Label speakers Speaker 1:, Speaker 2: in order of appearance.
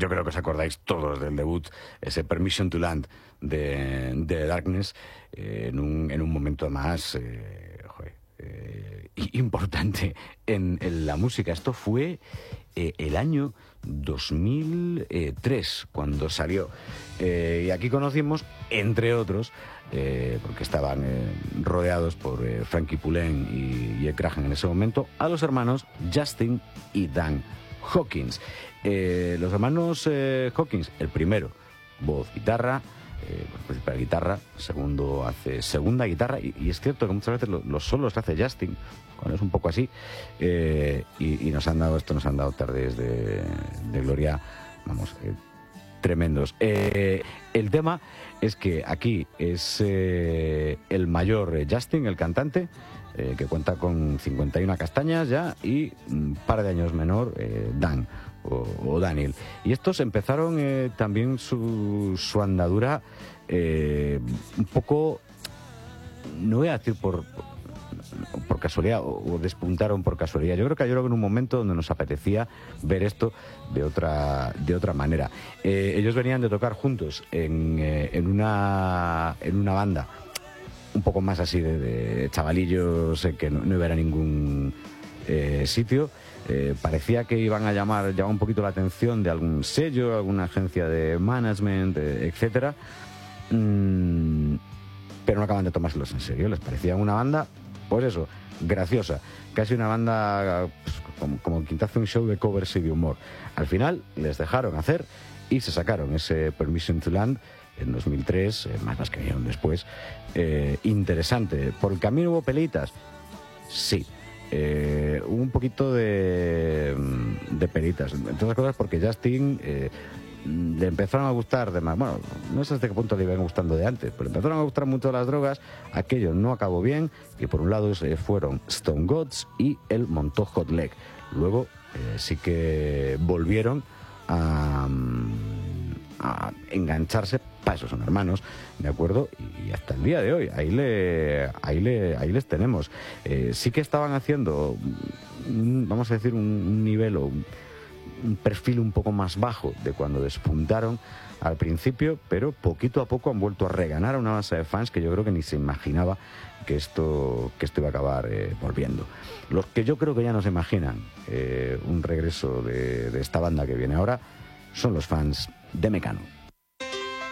Speaker 1: yo creo que os acordáis todos del debut, ese Permission to Land de Darkness, en un momento más importante en la música. Esto fue el año 2003 cuando salió. Y aquí conocimos, entre otros, porque estaban rodeados por Frankie Poulenc y Ed Crahan en ese momento, a los hermanos Justin y Dan Hawkins. Los hermanos Hawkins, el primero, voz, guitarra, principal guitarra, segundo hace segunda guitarra, y es cierto que muchas veces los solos hace Justin, cuando es un poco así, y nos han dado tardes de gloria, vamos, tremendos. El tema es que aquí es el mayor Justin, el cantante, que cuenta con 51 castañas ya, y un par de años menor Dan o Daniel. Y estos empezaron también su andadura un poco, no voy a decir por casualidad, o despuntaron por casualidad. Yo creo que en un momento donde nos apetecía ver esto de otra manera. Ellos venían de tocar juntos en una banda un poco más así de chavalillos que no iba a ningún sitio. Parecía que iban a llamar un poquito la atención de algún sello, alguna agencia de management, etcétera, pero no acaban de tomárselos en serio. Les parecía una banda, pues eso, graciosa, casi una banda como quien te hace un show de covers y de humor. Al final les dejaron hacer y se sacaron ese Permission to Land en 2003, más que vinieron después. Interesante. ¿Por el camino hubo peleitas? Sí. Hubo un poquito de pelitas, entre otras cosas porque Justin le empezaron a gustar de más, bueno, no sé hasta qué punto le iban gustando de antes, pero empezaron a gustar mucho las drogas. Aquello no acabó bien, y por un lado fueron Stone Gods y él montó Hot Leg. Luego sí que volvieron a engancharse. Para eso son hermanos, ¿de acuerdo? Y hasta el día de hoy, ahí les tenemos. Sí que estaban haciendo, vamos a decir, un nivel o un perfil un poco más bajo de cuando despuntaron al principio, pero poquito a poco han vuelto a reganar a una base de fans que yo creo que ni se imaginaba que esto iba a acabar volviendo. Los que yo creo que ya no se imaginan un regreso de esta banda que viene ahora son los fans de Mecano.